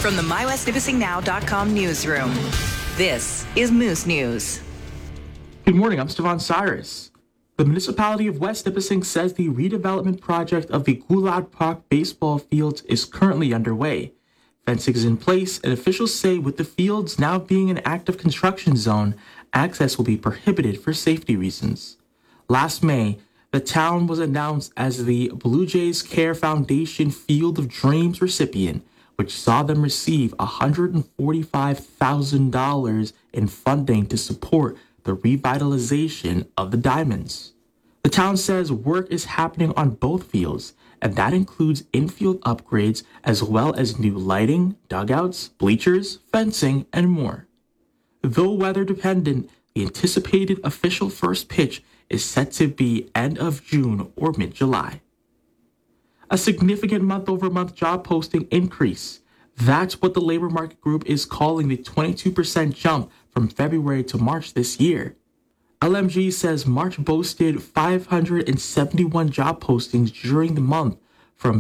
From the MyWestNipissingNow.com newsroom, this is Moose News. Good morning, I'm Stevan Cyrus. The municipality of West Nipissing says the redevelopment project of the Goulad Park baseball fields is currently underway. Fencing is in place, and officials say with the fields now being an active construction zone, access will be prohibited for safety reasons. Last May, the town was announced as the Blue Jays Care Foundation Field of Dreams recipient, which saw them receive $145,000 in funding to support the revitalization of the Diamonds. The town says work is happening on both fields, and that includes infield upgrades as well as new lighting, dugouts, bleachers, fencing, and more. Though weather dependent, the anticipated official first pitch is set to be end of June or mid-July. A significant month-over-month job posting increase. That's what the labor market group is calling the 22% jump from February to March this year. LMG says March boasted 571 job postings during the month from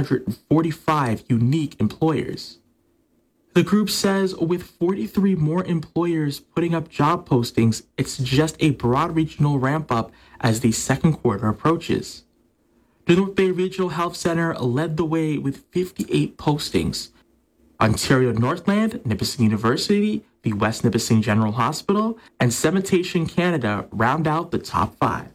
245 unique employers. The group says with 43 more employers putting up job postings, it's just a broad regional ramp-up as the second quarter approaches. The North Bay Regional Health Center led the way with 58 postings. Ontario Northland, Nipissing University, the West Nipissing General Hospital, and Cementation Canada round out the top 5.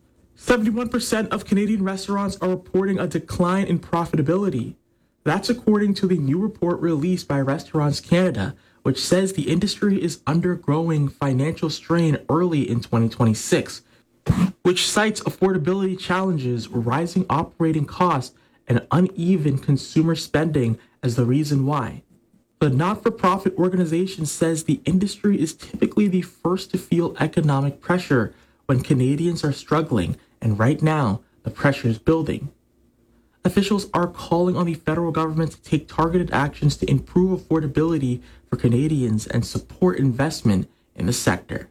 71% of Canadian restaurants are reporting a decline in profitability. That's according to the new report released by Restaurants Canada, which says the industry is undergoing financial strain early in 2026, which cites affordability challenges, rising operating costs, and uneven consumer spending as the reason why. The not-for-profit organization says the industry is typically the first to feel economic pressure when Canadians are struggling, and right now, the pressure is building. Officials are calling on the federal government to take targeted actions to improve affordability for Canadians and support investment in the sector.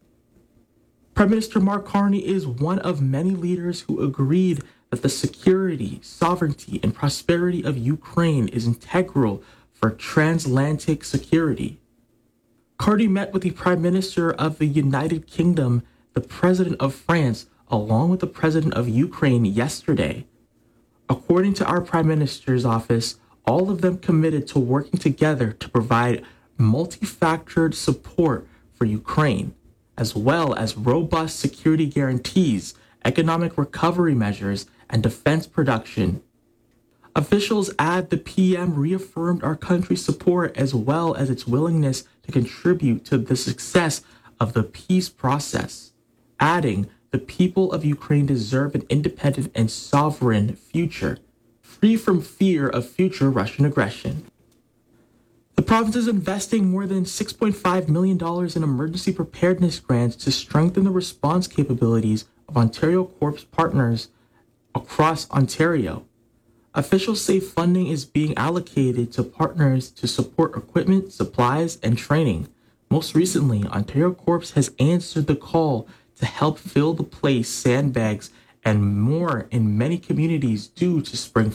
Prime Minister Mark Carney is one of many leaders who agreed that the security, sovereignty, and prosperity of Ukraine is integral for transatlantic security. Carney met with the Prime Minister of the United Kingdom, the President of France, along with the President of Ukraine yesterday. According to our Prime Minister's office, all of them committed to working together to provide multi-factored support for Ukraine, as well as robust security guarantees, economic recovery measures, and defense production. Officials add the PM reaffirmed our country's support as well as its willingness to contribute to the success of the peace process, adding the people of Ukraine deserve an independent and sovereign future, free from fear of future Russian aggression. The province is investing more than $6.5 million in emergency preparedness grants to strengthen the response capabilities of Ontario Corps partners across Ontario. Officials say funding is being allocated to partners to support equipment, supplies, and training. Most recently, Ontario Corps has answered the call to help fill the place, sandbags, and more in many communities due to spring